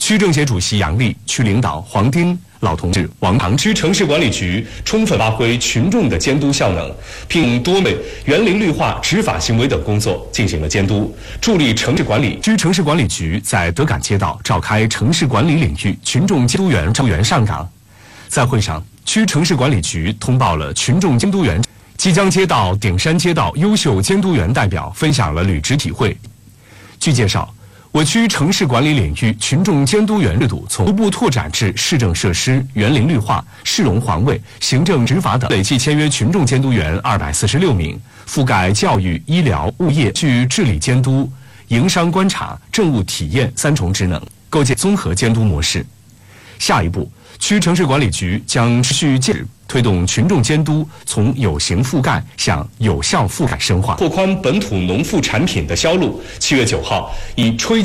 区政协主席杨丽、区领导黄丁、老同志王唐。区城市管理局充分发挥群众的监督效能，并多类园林绿化、执法行为等工作进行了监督，助力城市管理。区城市管理局在德感街道召开城市管理领域群众监督员上岗。在会上，区城市管理局通报了群众监督员。綦江街道、顶山街道优秀监督员代表分享了履职体会。据介绍，我区城市管理领域群众监督员制度从逐步拓展至市政设施、园林绿化、市容环卫、行政执法等，累计签约群众监督员246名，覆盖教育、医疗、物业、具治理监督、营商观察、政务体验3重职能，构建综合监督模式。下一步，区城市管理局将持续推动群众监督从有形覆盖向有效覆盖深化，拓宽本土农副产品的销路。7月9号，以吹